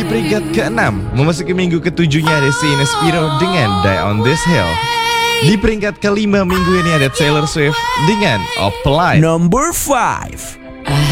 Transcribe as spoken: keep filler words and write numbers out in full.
peringkat keenam, memasuki minggu ketujuhnya ada Sina Spiro dengan Die on This Hill. Di peringkat kelima minggu ini ada Taylor Swift dengan Apply. Number five.